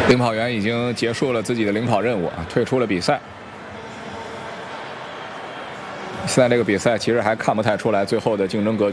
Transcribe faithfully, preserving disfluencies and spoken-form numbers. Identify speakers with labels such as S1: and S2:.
S1: 领跑员已经结束了自己的领跑任务啊，退出了比赛。现在这个比赛其实还看不太出来最后的竞争格局。